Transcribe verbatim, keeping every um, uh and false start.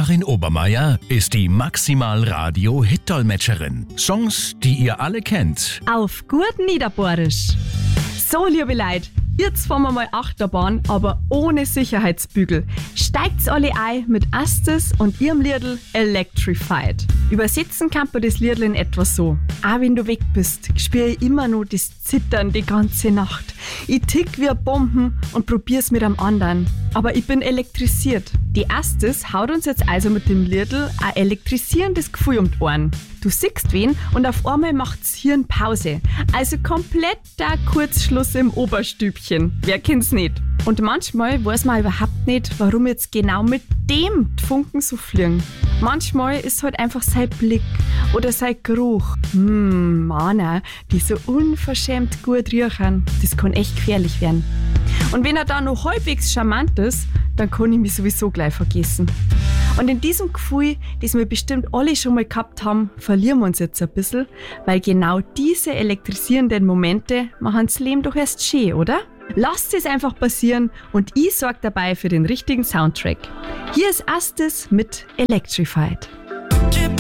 Karin Obermeier ist die Maximal-Radio-Hit-Dolmetscherin. Songs, die ihr alle kennt. Auf gut Niederbohrisch. So, liebe Leute, jetzt fahren wir mal Achterbahn, aber ohne Sicherheitsbügel. Steigt's alle ein mit Astes und ihrem Liedl Electrified. Übersetzen kann man das Liedl in etwa so. Auch wenn du weg bist, spüre ich immer noch das Zittern die ganze Nacht. Ich tick wie ein Bomben und probier's mit einem anderen. Aber ich bin elektrisiert. Die Astes haut uns jetzt also mit dem Liedl ein elektrisierendes Gefühl um die Ohren. Du siehst wen und auf einmal macht's Hirn Pause. Also kompletter Kurzschluss im Oberstübchen. Wer kennt's nicht? Und manchmal weiß man überhaupt nicht, warum jetzt genau mit dem die Funken so fliegen. Manchmal ist halt einfach sein Blick oder sein Geruch. Hm, Männer, die so unverschämt gut riechen. Das kann echt gefährlich werden. Und wenn er da noch halbwegs charmant ist, dann kann ich mich sowieso gleich vergessen. Und in diesem Gefühl, das wir bestimmt alle schon mal gehabt haben, verlieren wir uns jetzt ein bisschen, weil genau diese elektrisierenden Momente machen das Leben doch erst schön, oder? Lasst es einfach passieren und ich sorge dabei für den richtigen Soundtrack. Hier ist Astes mit Electrified.